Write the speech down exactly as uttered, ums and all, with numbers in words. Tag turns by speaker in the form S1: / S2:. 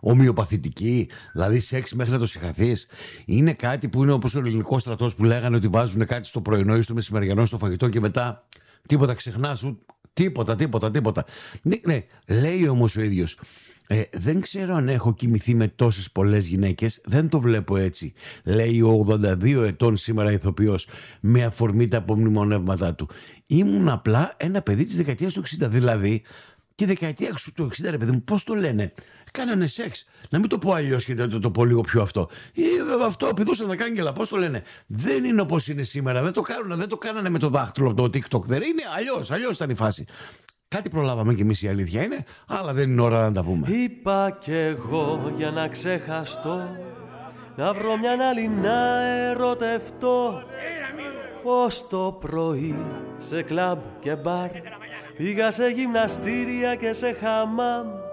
S1: ομοιοπαθητική, δηλαδή σεξ μέχρι να το συγχαθείς. Είναι κάτι που είναι όπως ο ελληνικός στρατός που λέγανε ότι βάζουν κάτι στο πρωινό ή στο μεσημεριανό στο φαγητό και μετά τίποτα ξεχνάς, τίποτα, τίποτα, τίποτα. Ναι, ναι. Λέει όμως ο ίδιος, ε, δεν ξέρω αν έχω κοιμηθεί με τόσες πολλές γυναίκες, δεν το βλέπω έτσι. Λέει ο ογδόντα δύο ετών σήμερα ηθοποιός με αφορμή τα απομνημονεύματά του. Ήμουν απλά ένα παιδί της δεκαετίας του εξήντα, δηλαδή και δεκαετία του εξήντα, ρε παιδί μου, πώς το λένε, κάνανε σεξ. Να μην το πω αλλιώς και το, το, το πω λίγο πιο αυτό. Ή, αυτό πηδούσαν τα κάγκελα, πώς το λένε. Δεν είναι όπως είναι σήμερα. Δεν το, κάνουν, δεν το κάνανε με το δάχτυλο από το TikTok. Δεν είναι αλλιώς. Αλλιώς ήταν η φάση. Κάτι προλάβαμε κι εμείς, η αλήθεια είναι, αλλά δεν είναι ώρα να τα πούμε.
S2: Είπα κι εγώ για να ξεχαστώ, να βρω μια άλλη να ερωτευτώ. Ως το πρωί σε κλαμπ και μπαρ πήγα σε γυμναστήρια και σε χαμάμ.